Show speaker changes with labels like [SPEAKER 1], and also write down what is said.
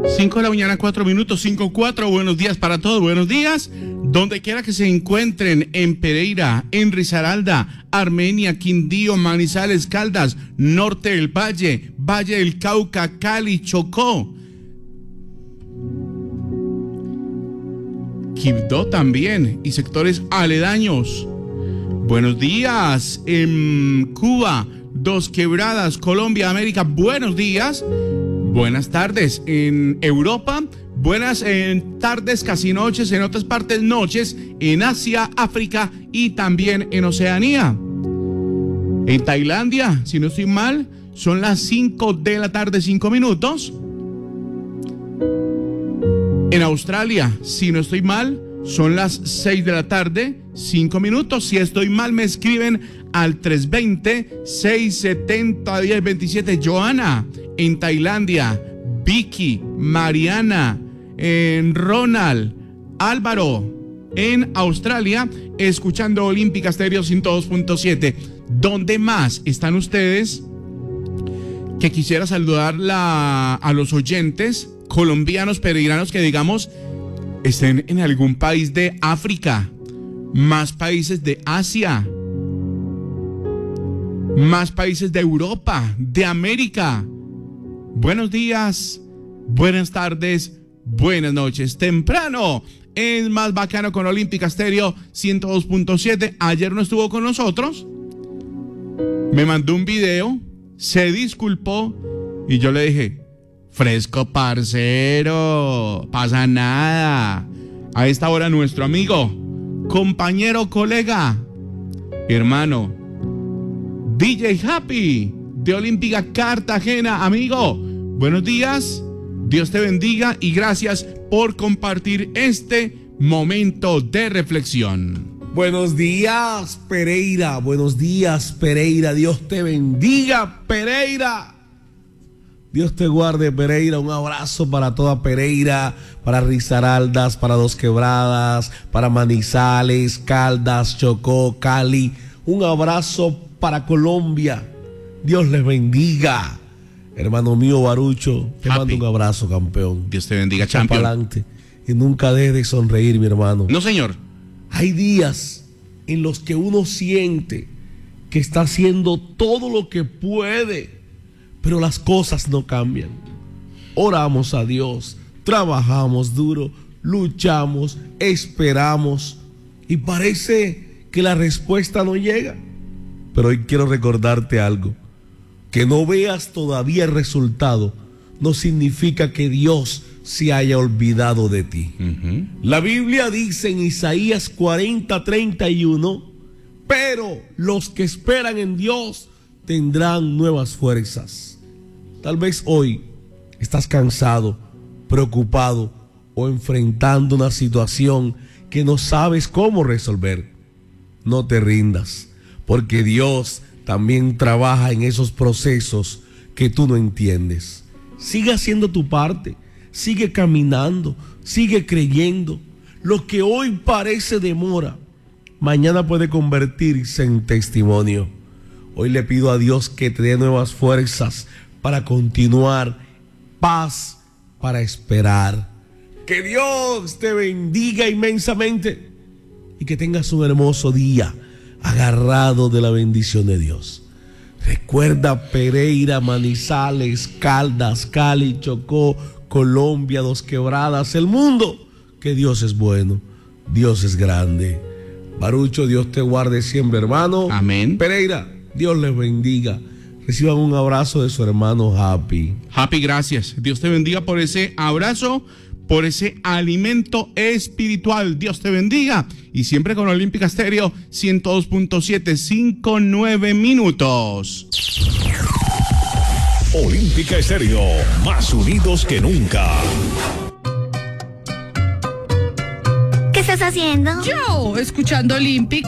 [SPEAKER 1] 5 de la mañana, 4 minutos, 5:04. Buenos días para todos, buenos días. Donde quiera que se encuentren, en Pereira, en Risaralda, Armenia, Quindío, Manizales, Caldas, Norte del Valle, Valle del Cauca, Cali, Chocó, Quibdó también y sectores aledaños. Buenos días en Cuba, Dos Quebradas, Colombia, América. Buenos días. Buenas tardes en Europa, buenas tardes, casi noches, en otras partes noches, en Asia, África y también en Oceanía. En Tailandia, si no estoy mal, son las 5 de la tarde, 5 minutos. En Australia, si no estoy mal, son las 6 de la tarde, 5 minutos. Si estoy mal, me escriben al 320-670-1027. Joana, en Tailandia, Vicky, Mariana, en Ronald, Álvaro, en Australia, escuchando Olímpica Estéreo 102.7. ¿Dónde más están ustedes? Que quisiera saludar a los oyentes colombianos, pereiranos, que digamos estén en algún país de África, más países de Asia, más países de Europa, de América. Buenos días, buenas tardes, buenas noches. Temprano es más bacano con Olímpica Estéreo 102.7. Ayer no estuvo con nosotros, me mandó un video, se disculpó y yo le dije: fresco, parcero, pasa nada. A esta hora nuestro amigo, compañero, colega, hermano, DJ Happy de Olímpica Cartagena. Amigo, buenos días, Dios te bendiga y gracias por compartir este momento de reflexión.
[SPEAKER 2] Buenos días, Pereira, buenos días, Pereira, Dios te bendiga, Pereira. Dios te guarde, Pereira. Un abrazo para toda Pereira, para Risaraldas, para Dos Quebradas, para Manizales, Caldas, Chocó, Cali. Un abrazo para Colombia. Dios les bendiga. Hermano mío, Barucho, te mando un abrazo, campeón.
[SPEAKER 1] Dios te bendiga, champion.
[SPEAKER 2] Para adelante y nunca dejes de sonreír, mi hermano.
[SPEAKER 1] No, señor.
[SPEAKER 2] Hay días en los que uno siente que está haciendo todo lo que puede, pero las cosas no cambian. Oramos a Dios, trabajamos duro, luchamos, esperamos y parece que la respuesta no llega. Pero hoy quiero recordarte algo: que no veas todavía el resultado no significa que Dios se haya olvidado de ti. La Biblia dice en Isaías 40:31: pero los que esperan en Dios tendrán nuevas fuerzas. Tal vez hoy estás cansado, preocupado o enfrentando una situación que no sabes cómo resolver. No te rindas, porque Dios también trabaja en esos procesos que tú no entiendes. Sigue haciendo tu parte, sigue caminando, sigue creyendo. Lo que hoy parece demora, mañana puede convertirse en testimonio. Hoy le pido a Dios que te dé nuevas fuerzas para continuar, paz para esperar. Que Dios te bendiga inmensamente y que tengas un hermoso día agarrado de la bendición de Dios. Recuerda, Pereira, Manizales, Caldas, Cali, Chocó, Colombia, Dos Quebradas, el mundo, que Dios es bueno, Dios es grande. Barucho, Dios te guarde siempre, hermano.
[SPEAKER 1] Amén.
[SPEAKER 2] Pereira, Dios les bendiga. Reciban un abrazo de su hermano Happy.
[SPEAKER 1] Happy, gracias. Dios te bendiga por ese abrazo, por ese alimento espiritual. Dios te bendiga. Y siempre con Olímpica Estéreo 102.7, 5:09 minutos.
[SPEAKER 3] Olímpica Estéreo, más unidos que nunca.
[SPEAKER 4] ¿Qué estás haciendo?
[SPEAKER 5] Yo, escuchando Olímpica.